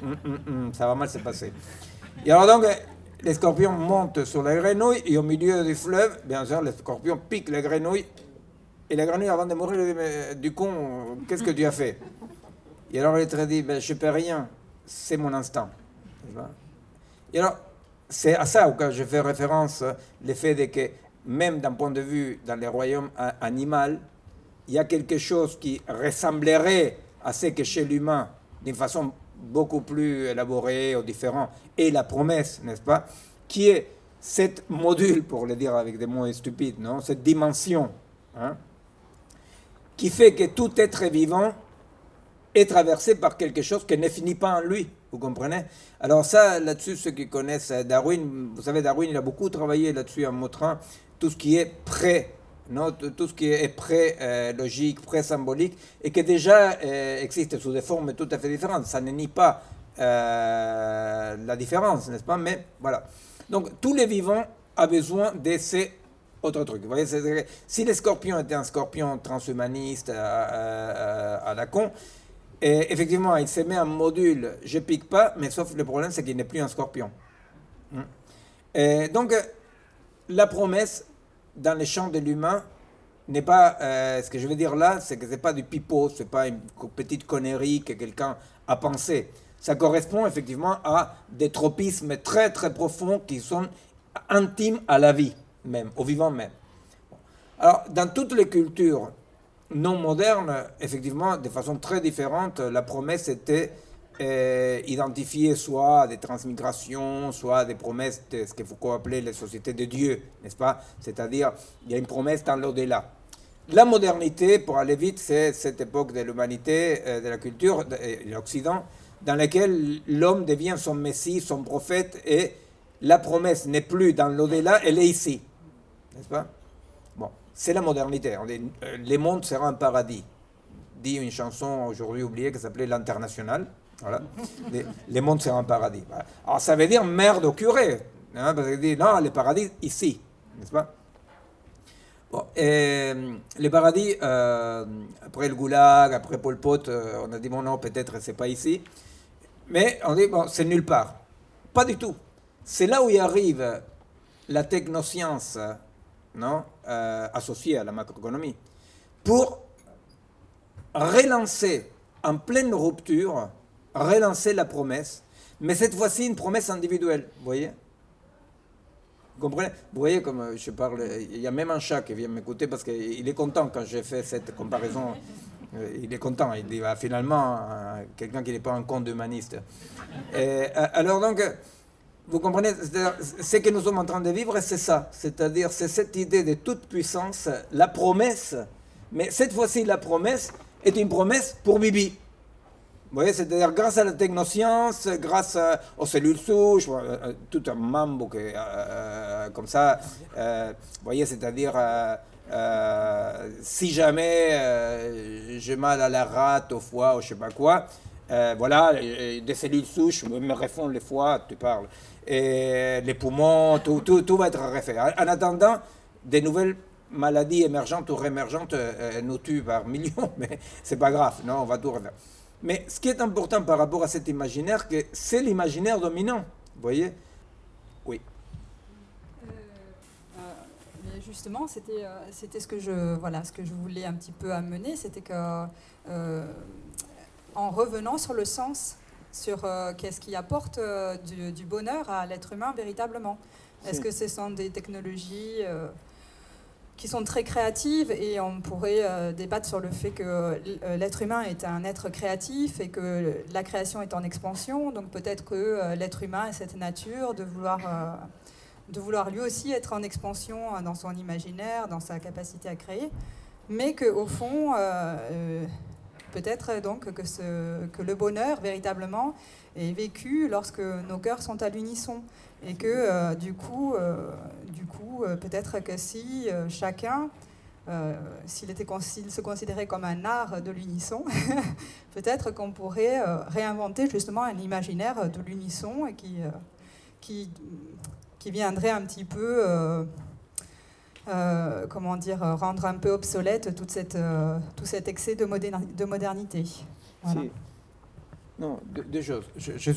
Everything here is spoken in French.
ça va mal se passer. Et alors donc, les scorpions montent sur les grenouilles et au milieu du fleuve, bien sûr, les scorpions piquent les grenouilles. Et la grenouille, avant de mourir, lui dit, mais du con, qu'est-ce que tu as fait? Et alors il te dit, ben, je ne peux rien, c'est mon instinct. Et alors, c'est à ça auquel je fais référence, le fait de que même d'un point de vue dans les royaumes animal, il y a quelque chose qui ressemblerait à ce que chez l'humain, d'une façon beaucoup plus élaborée ou différente, et la promesse, n'est-ce pas, qui est cette module, pour le dire avec des mots stupides, non, cette dimension, hein, qui fait que tout être vivant est traversé par quelque chose qui ne finit pas en lui. Vous comprenez? Alors ça, là-dessus, ceux qui connaissent Darwin, vous savez, Darwin, il a beaucoup travaillé là-dessus en montrant tout ce qui est pré, non, tout ce qui est pré-logique, pré-symbolique, et qui déjà existe sous des formes tout à fait différentes. Ça ne nie pas la différence, n'est-ce pas? Mais voilà. Donc, tous les vivants ont besoin de ces autres trucs. Vous voyez, si les scorpions étaient un scorpion transhumaniste à la con, et effectivement, il se met en module, je pique pas, mais sauf le problème, c'est qu'il n'est plus un scorpion. Et donc, la promesse dans les champs de l'humain n'est pas, ce que je veux dire là, c'est que c'est pas du pipeau, c'est pas une petite connerie que quelqu'un a pensé. Ça correspond effectivement à des tropismes très très profonds qui sont intimes à la vie même, au vivant même. Alors, dans toutes les cultures non moderne, effectivement, de façon très différente, la promesse était identifiée soit à des transmigrations, soit à des promesses de ce que Foucault appelait les sociétés de Dieu, n'est-ce pas? C'est-à-dire, il y a une promesse dans l'au-delà. La modernité, pour aller vite, c'est cette époque de l'humanité, de la culture, de l'Occident, dans laquelle l'homme devient son messie, son prophète, et la promesse n'est plus dans l'au-delà, elle est ici, n'est-ce pas? Bon, c'est la modernité. On dit, les mondes seront un paradis. Dit une chanson aujourd'hui oubliée qui s'appelait L'International. Voilà. Les mondes seront un paradis. Voilà. Alors ça veut dire merde au curé. Hein, parce qu'il dit, non, le paradis ici. N'est-ce pas? Bon, et les paradis, après le goulag, après Pol Pot, on a dit, bon non, peut-être c'est pas ici. Mais on dit, bon, c'est nulle part. Pas du tout. C'est là où y arrive la technoscience, non, associée à la macroéconomie, pour relancer en pleine rupture, relancer la promesse, mais cette fois-ci une promesse individuelle, vous voyez? Vous comprenez? Vous voyez comme je parle, il y a même un chat qui vient m'écouter parce qu'il est content quand j'ai fait cette comparaison. Il est content, il dit bah, finalement, quelqu'un qui n'est pas un conte humaniste. Alors donc, vous comprenez, ce que nous sommes en train de vivre, c'est ça. C'est-à-dire, c'est cette idée de toute puissance, la promesse, mais cette fois-ci, la promesse est une promesse pour Bibi. Vous voyez, c'est-à-dire grâce à la technoscience, grâce aux cellules souches, tout un mambo comme ça. Vous voyez, c'est-à-dire, si jamais j'ai mal à la rate, au foie, ou je sais pas quoi, voilà, des cellules souches me refont le foie, tu parles. Et les poumons, tout va être refait. En attendant, des nouvelles maladies émergentes ou réémergentes nous tuent par millions, mais c'est pas grave, non, on va tout refaire. Mais ce qui est important par rapport à cet imaginaire, c'est l'imaginaire dominant, vous voyez? Oui. Mais justement, c'était ce que je voulais un petit peu amener, c'était que en revenant sur le sens, sur qu'est-ce qui apporte du bonheur à l'être humain véritablement. Est-ce que ce sont des technologies qui sont très créatives, et on pourrait débattre sur le fait que l'être humain est un être créatif et que la création est en expansion, donc peut-être que l'être humain a cette nature de vouloir lui aussi être en expansion dans son imaginaire, dans sa capacité à créer, mais qu'au fond, peut-être donc que le bonheur véritablement est vécu lorsque nos cœurs sont à l'unisson. Et que du coup, peut-être que si chacun, s'il se considérait comme un art de l'unisson, peut-être qu'on pourrait réinventer justement un imaginaire de l'unisson et qui viendrait un petit peu, rendre un peu obsolète tout cet excès de modernité. Voilà. Si. Non, deux choses. Je